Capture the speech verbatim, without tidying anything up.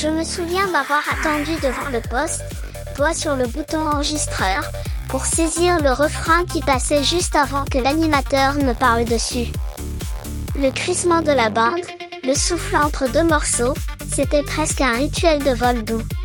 Je me souviens m'avoir attendu devant le poste, doigt sur le bouton enregistreur, pour saisir le refrain qui passait juste avant que l'animateur ne parle dessus. Le crissement de la bande, le souffle entre deux morceaux, c'était presque un rituel de vol doux.